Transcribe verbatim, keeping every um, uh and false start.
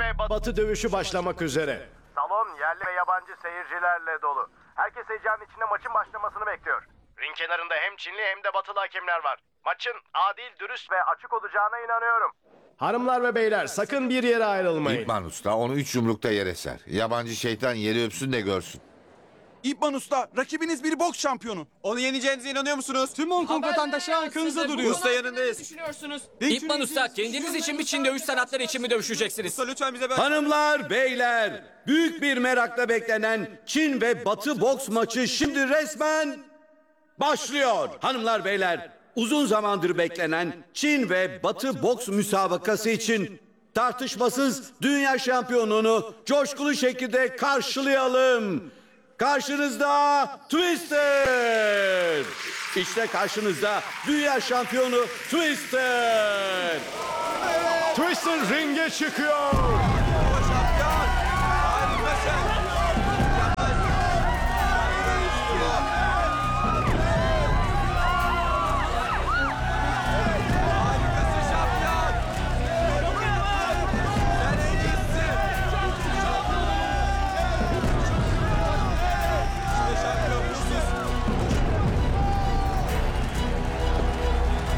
ve Batı, Batı dövüşü başlamak üzere. Salon yerli ve yabancı seyircilerle dolu. Herkes heyecanın içinde maçın başlamasını bekliyor. Ring kenarında hem Çinli hem de Batılı hakemler var. Maçın adil, dürüst ve açık olacağına inanıyorum. Hanımlar ve beyler sakın bir yere ayrılmayın. İpman Usta onu üç yumrukta yere ser. Yabancı şeytan yeri öpsün de görsün. İbman Usta, rakibiniz bir boks şampiyonu. Onu yeneceğinize inanıyor musunuz? Tüm Hong Kong vatandaşı arkanızda duruyor. Usta yanındayız. Düşünüyorsunuz. Ring İpman Usta kendiniz için mi Çin dövüş sanatları için mi dövüşeceksiniz? Usta lütfen bize ver. Hanımlar, beyler, büyük bir merakla beklenen Çin ve Batı boks maçı şimdi resmen başlıyor. Hanımlar, beyler, uzun zamandır beklenen Çin ve Batı boks müsabakası için tartışmasız dünya şampiyonunu coşkulu şekilde karşılayalım. Karşınızda Twister. İşte karşınızda dünya şampiyonu Twister. Twister ringe çıkıyor.